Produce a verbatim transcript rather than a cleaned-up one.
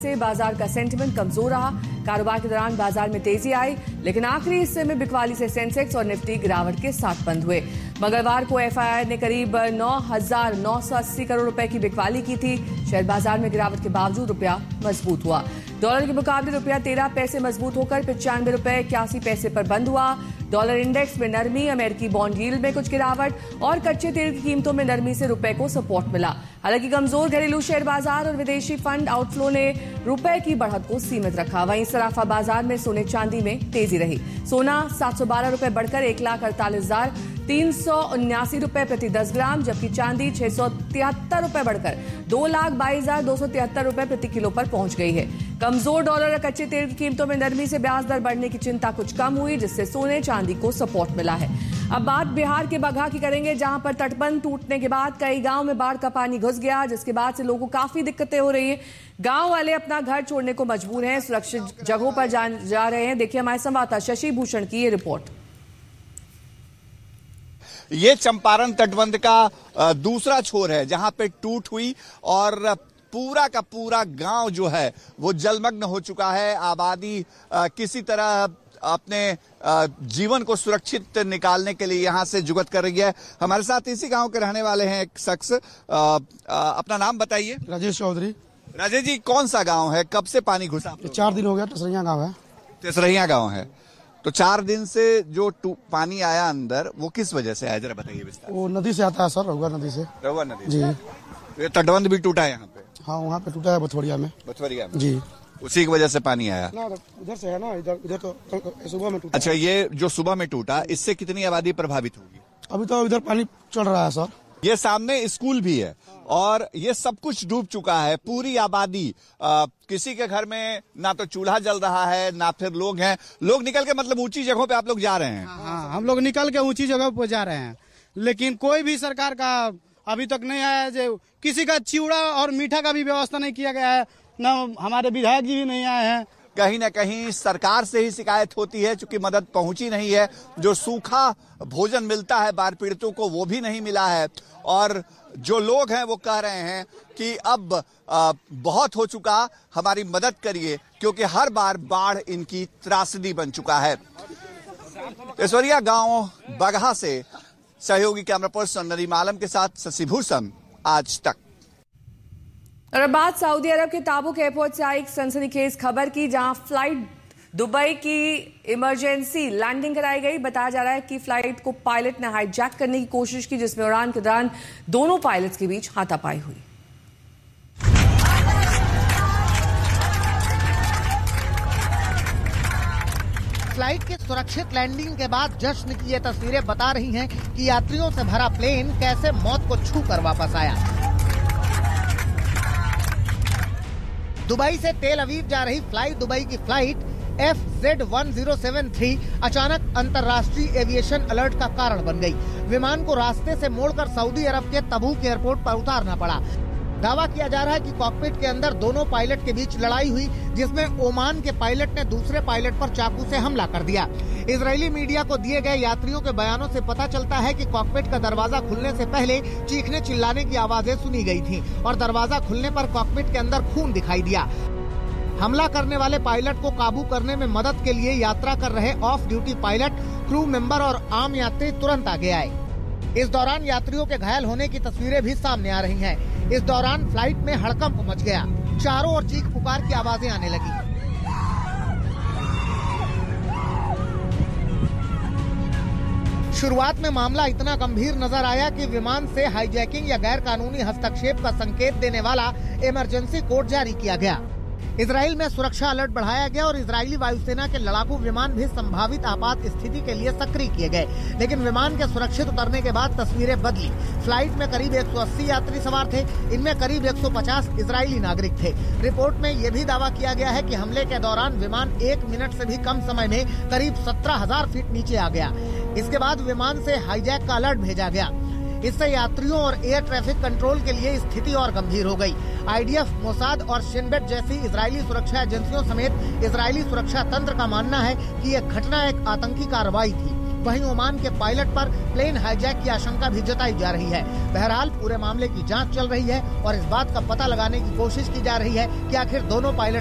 से बाजार का सेंटिमेंट कमजोर रहा। कारोबार के दौरान बाजार में तेजी आई, लेकिन आखिरी हिस्से में बिकवाली से सेंसेक्स और निफ्टी गिरावट के साथ बंद हुए। मंगलवार को एफआईआई ने करीब नौ हजार नौ सौ अस्सी करोड़ रुपए की बिकवाली की थी। शेयर बाजार में गिरावट के बावजूद रुपया मजबूत हुआ। डॉलर के मुकाबले रुपया तेरह पैसे मजबूत होकर पिचानवे रुपए इक्यासी पैसे पर बंद हुआ। डॉलर इंडेक्स में नरमी, अमेरिकी बॉन्ड यील्ड में कुछ गिरावट और कच्चे तेल की कीमतों में नरमी से रुपए को सपोर्ट मिला। हालांकि कमजोर घरेलू शेयर बाजार और विदेशी फंड आउटफ्लो ने रुपए की बढ़त को सीमित रखा। वहीं सराफा बाजार में सोने चांदी में तेजी रही। सोना सात सौ बारह रुपए बढ़कर एक लाख अड़तालीस हजार तीन सौ उन्यासी रुपए प्रति दस ग्राम, जबकि चांदी छह सौ तिहत्तर रुपए बढ़कर दो लाख बाईस हजार दो सौ तिहत्तर रुपए प्रति किलो पर पहुंच गई है। कमजोर डॉलर और कच्चे तेल की कीमतों में नरमी से ब्याज दर बढ़ने की चिंता कुछ कम हुई, जिससे सोने चांदी को सपोर्ट मिला है। अब बात बिहार के बगहा की करेंगे, जहां पर तटबंध टूटने के बाद कई गांव में बाढ़ का पानी घुस गया, जिसके बाद से लोगों को काफी दिक्कतें हो रही है। गांव वाले अपना घर छोड़ने को मजबूर हैं, सुरक्षित जगहों पर जा, जा रहे हैं। देखिए हमारे संवाददाता शशि भूषण की ये रिपोर्ट। ये चंपारण तटबंध का दूसरा छोर है, जहां पे टूट हुई और पूरा का पूरा गांव जो है वो जलमग्न हो चुका है। आबादी किसी तरह अपने जीवन को सुरक्षित निकालने के लिए यहां से जुगत कर रही है। हमारे साथ इसी गांव के रहने वाले हैं एक शख्स, अपना नाम बताइए। राजेश चौधरी। राजेश जी, कौन सा गांव है, कब से पानी घुसा? चार दिन हो गया। तेसरिया गांव है। तेसरिया गांव है। तो चार दिन से जो पानी आया अंदर, वो किस वजह से आया, जरा बताइए विस्तार। वो नदी से आता है सर, रहुआ नदी से। रहुआ नदी जी। तो ये तटबंध भी टूटा है यहाँ पे? हाँ, वहाँ पे टूटा है, बथवरिया में। बथवरिया में जी। उसी की वजह से पानी आया ना, उधर से है ना, इधर इधर तो सुबह में टूटा। अच्छा, ये जो सुबह में टूटा, इससे कितनी आबादी प्रभावित होगी? अभी तो इधर पानी चल रहा है सर। ये सामने स्कूल भी है और ये सब कुछ डूब चुका है। पूरी आबादी, आ, किसी के घर में ना तो चूल्हा जल रहा है, ना फिर लोग हैं। लोग निकल के, मतलब ऊंची जगहों पे आप लोग जा रहे हैं? हाँ, हम लोग निकल के ऊंची जगह पे जा रहे हैं, लेकिन कोई भी सरकार का अभी तक नहीं आया। जो किसी का चिवड़ा और मीठा का भी व्यवस्था नहीं किया गया है, न हमारे विधायक जी भी नहीं आए हैं। कहीं ना कहीं सरकार से ही शिकायत होती है, चूंकि मदद पहुंची नहीं है। जो सूखा भोजन मिलता है बाढ़ पीड़ितों को, वो भी नहीं मिला है। और जो लोग हैं वो कह रहे हैं कि अब आ, बहुत हो चुका, हमारी मदद करिए, क्योंकि हर बार बाढ़ इनकी त्रासदी बन चुका है। तेसरिया गांव बगहा से सहयोगी कैमरा पर्सन नरीम आलम के साथ शशि भूषण, आज तक। और अब बात सऊदी अरब के ताबुक एयरपोर्ट से आई एक सनसनीखेज खबर की, जहां फ्लाइट दुबई की इमरजेंसी लैंडिंग कराई गई। बताया जा रहा है कि फ्लाइट को पायलट ने हाईजैक करने की कोशिश की, जिसमें उड़ान के दौरान दोनों पायलट्स के बीच हाथापाई हुई। फ्लाइट के सुरक्षित लैंडिंग के बाद जश्न की ये तस्वीरें बता रही हैं कि यात्रियों से भरा प्लेन कैसे मौत को छू कर वापस आया। दुबई से तेल अवीव जा रही फ्लाइट दुबई की flight F Z one zero seven three अचानक अंतर्राष्ट्रीय एविएशन अलर्ट का कारण बन गई। विमान को रास्ते से मोड़कर सऊदी अरब के तबूक एयरपोर्ट पर उतारना पड़ा। दावा किया जा रहा है कि कॉकपिट के अंदर दोनों पायलट के बीच लड़ाई हुई, जिसमें ओमान के पायलट ने दूसरे पायलट पर चाकू से हमला कर दिया। इजरायली मीडिया को दिए गए यात्रियों के बयानों से पता चलता है कि कॉकपिट का दरवाजा खुलने से पहले चीखने चिल्लाने की आवाजें सुनी गई थी और दरवाजा खुलने पर कॉकपिट के अंदर खून दिखाई दिया। हमला करने वाले पायलट को काबू करने में मदद के लिए यात्रा कर रहे of duty pilot, crew member और आम यात्री तुरंत आगे आए। इस दौरान यात्रियों के घायल होने की तस्वीरें भी सामने आ रही हैं। इस दौरान फ्लाइट में हड़कंप मच गया, चारों ओर चीख पुकार की आवाजें आने लगी। शुरुआत में मामला इतना गंभीर नजर आया कि विमान से हाईजैकिंग या गैर कानूनी हस्तक्षेप का संकेत देने वाला इमरजेंसी कोड जारी किया गया। इजराइल में सुरक्षा अलर्ट बढ़ाया गया और इजरायली वायुसेना के लड़ाकू विमान भी संभावित आपात स्थिति के लिए सक्रिय किए गए। लेकिन विमान के सुरक्षित उतरने के बाद तस्वीरें बदली। फ्लाइट में करीब एक सौ अस्सी यात्री सवार थे, इनमें करीब एक सौ पचास इजरायली नागरिक थे। रिपोर्ट में यह भी दावा किया गया है कि हमले के दौरान विमान एक मिनट से भी कम समय में करीब सत्रह हजार फीट नीचे आ गया। इसके बाद विमान से हाईजैक का अलर्ट भेजा गया। इससे यात्रियों और एयर ट्रैफिक कंट्रोल के लिए स्थिति और गंभीर हो गई। आईडीएफ, मोसाद और शिनबेट जैसी इजरायली सुरक्षा एजेंसियों समेत इजरायली सुरक्षा तंत्र का मानना है कि यह घटना एक आतंकी कार्रवाई थी। वहीं ओमान के पायलट पर प्लेन हाईजैक की आशंका भी जताई जा रही है। बहरहाल पूरे मामले की जांच चल रही है और इस बात का पता लगाने की कोशिश की जा रही है कि आखिर दोनों पायलट